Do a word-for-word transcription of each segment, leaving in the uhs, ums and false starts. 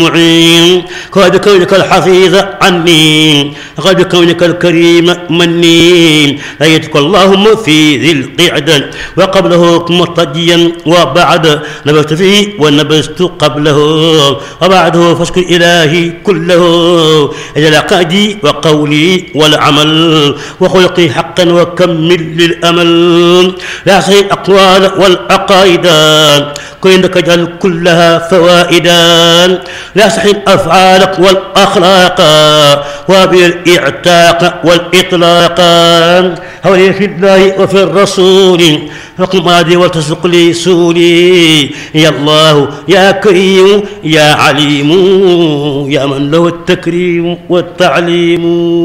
معين قد كونك الحفيظ عني قد كونك الكريم مني أيتك اللهم في ذي القعدة وقبله مرتديا وبعد نبذت فيه ونبذت قبله وبعده فاشكر إلهي كله أجل عقدي وقولي والعمل وخلقي حقا وكمل للأمل لا صحيح الأقوال والعقائد كونك اجعل كلها فوائدا لا صحيح الأفعال والأخلاق وبالإعتاق والإطلاق هولي في الله وفي الرسول فقم ماضي وتسق لي سولي يا الله يا كريم يا عليم يا من له التكريم والتعليم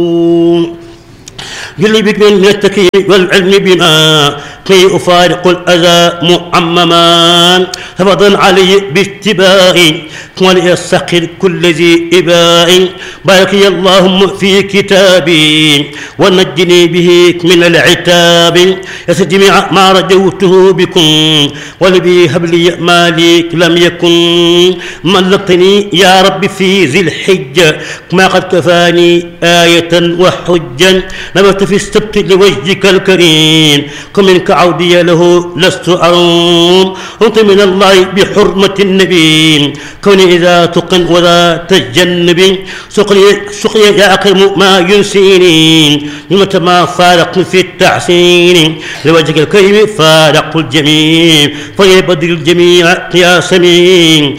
جل بك من التكريم والعلم بما كي أفارق الأذى معمما فضلا علي باتباعي وليستقر كل ذي إباء بارك يا اللهم في كتابي ونجني به من العتاب يا جميع ما رجوته بكم ولبي هب لي ما لي لم يكن ملقتني يا رب في ذي الحجة ما قد كفاني آية وحجا نبت في السبت لوجهك الكريم كن منك عودي له لست أروم أنت من الله بحرمة النبي كوني إذا تقن ولا تجنب سقي سقي يا أكرم ما ينسيني متى ما فارق في التحسين لوجهك الكريم فارق الجميع فيبدل الجميع يا سمين